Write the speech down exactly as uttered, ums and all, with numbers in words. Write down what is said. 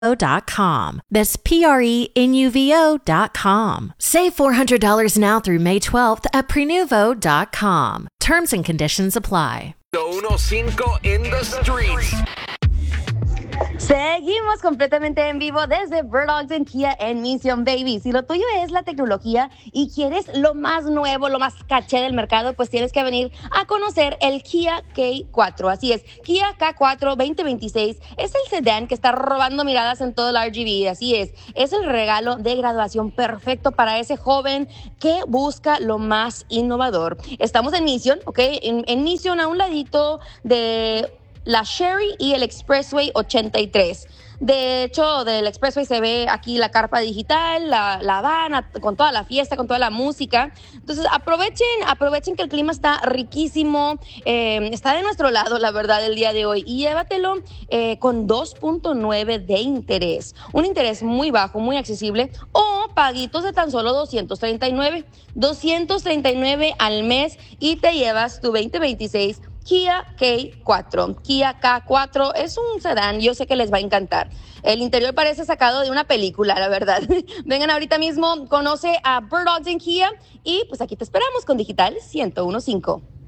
dot com. That's P R E N U V O dot com. Save four hundred dollars now through May twelfth at Prenuvo dot com. Terms and conditions apply. uno cinco in the streets. Seguimos completamente en vivo desde Bird Dogs and Kia en Mission Baby. Si lo tuyo es la tecnología y quieres lo más nuevo, lo más caché del mercado, pues tienes que venir a conocer el Kia K cuatro. Así es, Kia K cuatro veinte veintiséis es el sedán que está robando miradas en todo el R G B. Así es, es el regalo de graduación perfecto para ese joven que busca lo más innovador. Estamos en Mission, ¿ok? En, en Mission a un ladito de la Sherry y el Expressway ochenta y tres. De hecho, del Expressway se ve aquí la carpa digital, la, la Habana, con toda la fiesta, con toda la música. Entonces, aprovechen, aprovechen que el clima está riquísimo, eh, está de nuestro lado, la verdad, el día de hoy. Y llévatelo eh, con dos punto nueve de interés. Un interés muy bajo, muy accesible. O paguitos de tan solo doscientos treinta y nueve. doscientos treinta y nueve al mes y te llevas tu veinte veintiséis Kia K cuatro. Kia K cuatro es un sedán, yo sé que les va a encantar. El interior parece sacado de una película, la verdad. Vengan ahorita mismo, conoce a Bird Dogs and Kia y pues aquí te esperamos con Digital ciento uno punto cinco.